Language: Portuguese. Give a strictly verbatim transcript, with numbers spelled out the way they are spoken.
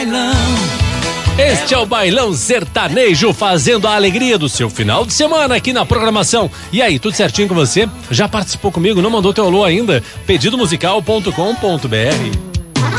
Este é o Bailão Sertanejo, fazendo a alegria do seu final de semana aqui na programação. E aí, tudo certinho com você? Já participou comigo? Não mandou teu alô ainda? pedido musical ponto com ponto br